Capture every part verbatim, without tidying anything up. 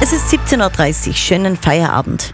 Es ist siebzehn Uhr dreißig, schönen Feierabend.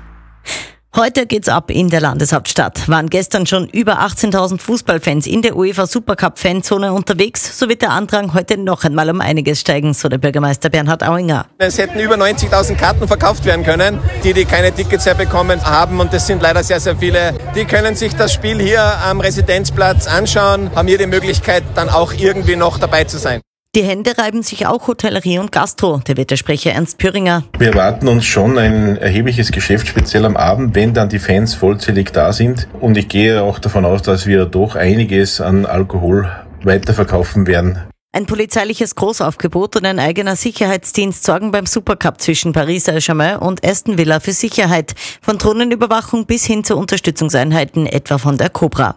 Heute geht's ab in der Landeshauptstadt. Waren gestern schon über achtzehntausend Fußballfans in der UEFA Supercup-Fanzone unterwegs. So wird der Andrang heute noch einmal um einiges steigen, so der Bürgermeister Bernhard Auinger. Es hätten über neunzigtausend Karten verkauft werden können, die, die keine Tickets mehr bekommen haben. Und das sind leider sehr, sehr viele. Die können sich das Spiel hier am Residenzplatz anschauen, haben hier die Möglichkeit, dann auch irgendwie noch dabei zu sein. Die Hände reiben sich auch Hotellerie und Gastro, der Wettersprecher Ernst Püringer. Wir erwarten uns schon ein erhebliches Geschäft, speziell am Abend, wenn dann die Fans vollzählig da sind. Und ich gehe auch davon aus, dass wir doch einiges an Alkohol weiterverkaufen werden. Ein polizeiliches Großaufgebot und ein eigener Sicherheitsdienst sorgen beim Supercup zwischen Paris Saint-Germain und Aston Villa für Sicherheit. Von Drohnenüberwachung bis hin zu Unterstützungseinheiten, etwa von der Cobra.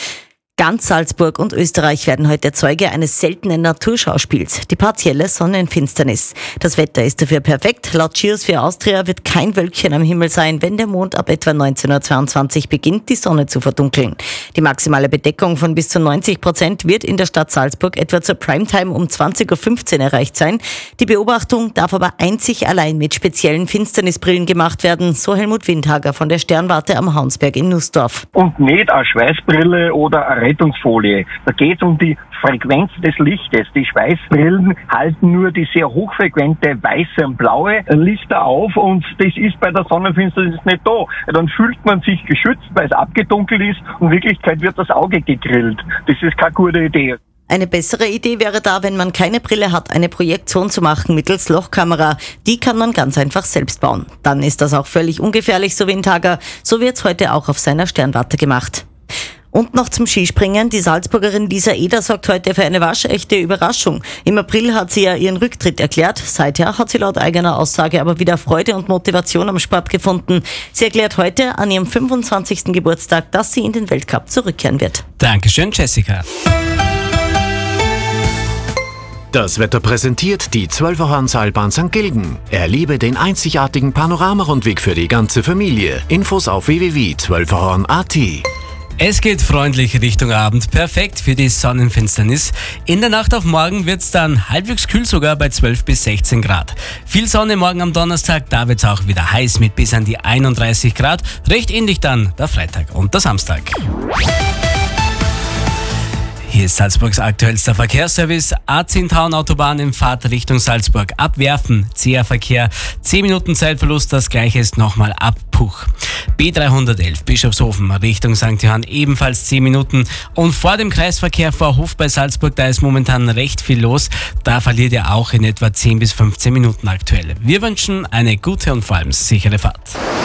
Ganz Salzburg und Österreich werden heute Zeuge eines seltenen Naturschauspiels, die partielle Sonnenfinsternis. Das Wetter ist dafür perfekt. Laut Geosphere Austria wird kein Wölkchen am Himmel sein, wenn der Mond ab etwa neunzehn Uhr zweiundzwanzig beginnt, die Sonne zu verdunkeln. Die maximale Bedeckung von bis zu neunzig Prozent wird in der Stadt Salzburg etwa zur Primetime um zwanzig Uhr fünfzehn erreicht sein. Die Beobachtung darf aber einzig allein mit speziellen Finsternisbrillen gemacht werden, so Helmut Windhager von der Sternwarte am Haunsberg in Nussdorf. Und nicht eine Schweißbrille oder eine Rettungsfolie. Da geht es um die Frequenz des Lichtes. Die Schweißbrillen halten nur die sehr hochfrequente weiße und blaue Lichter auf und das ist bei der Sonnenfinsternis nicht da. Dann fühlt man sich geschützt, weil es abgedunkelt ist und in Wirklichkeit wird das Auge gegrillt. Das ist keine gute Idee. Eine bessere Idee wäre da, wenn man keine Brille hat, eine Projektion zu machen mittels Lochkamera. Die kann man ganz einfach selbst bauen. Dann ist das auch völlig ungefährlich, so Windhager. So wird's heute auch auf seiner Sternwarte gemacht. Und noch zum Skispringen. Die Salzburgerin Lisa Eder sorgt heute für eine waschechte Überraschung. Im April hat sie ja ihren Rücktritt erklärt. Seither hat sie laut eigener Aussage aber wieder Freude und Motivation am Sport gefunden. Sie erklärt heute an ihrem fünfundzwanzigsten Geburtstag, dass sie in den Weltcup zurückkehren wird. Dankeschön, Jessica. Das Wetter präsentiert die Zwölferhorn-Seilbahn Sankt Gilgen. Erlebe den einzigartigen Panoramarundweg für die ganze Familie. Infos auf w w w punkt zwölferhorn punkt a t. Es geht freundlich Richtung Abend, perfekt für die Sonnenfinsternis. In der Nacht auf morgen wird's dann halbwegs kühl, sogar bei zwölf bis sechzehn Grad. Viel Sonne morgen am Donnerstag, da wird's auch wieder heiß mit bis an die einunddreißig Grad. Recht ähnlich dann der Freitag und der Samstag. Hier ist Salzburgs aktuellster Verkehrsservice. A zehn Traun-Autobahn in Fahrt Richtung Salzburg. Abwerfen, zäher Verkehr, zehn Minuten Zeitverlust, das gleiche ist nochmal ab Puch. B dreihundertelf Bischofshofen Richtung Sankt Johann ebenfalls zehn Minuten. Und vor dem Kreisverkehr vor Hof bei Salzburg, da ist momentan recht viel los. Da verliert ihr auch in etwa zehn bis fünfzehn Minuten aktuell. Wir wünschen eine gute und vor allem sichere Fahrt.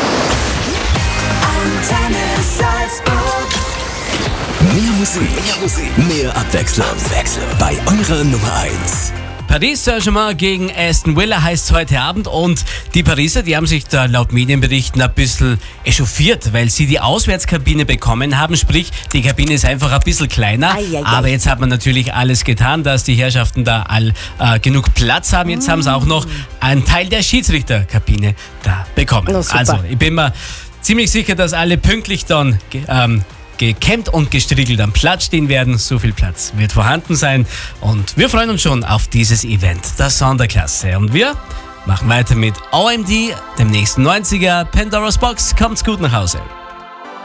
Mehr Musik, mehr Musik, mehr Abwechslung. Abwechslung. Bei eurer Nummer eins. Paris Saint-Germain gegen Aston Villa heißt heute Abend und die Pariser, die haben sich da laut Medienberichten ein bisschen echauffiert, weil sie die Auswärtskabine bekommen haben, sprich die Kabine ist einfach ein bisschen kleiner, ei, ei, ei. Aber jetzt hat man natürlich alles getan, dass die Herrschaften da all äh, genug Platz haben. Jetzt mm. haben sie auch noch einen Teil der Schiedsrichterkabine da bekommen. Oh, also ich bin mir ziemlich sicher, dass alle pünktlich dann ähm, gekämmt und gestriegelt am Platz stehen werden. So viel Platz wird vorhanden sein. Und wir freuen uns schon auf dieses Event, das Sonderklasse. Und wir machen weiter mit O M D, dem nächsten neunziger. Pandora's Box, kommt's gut nach Hause.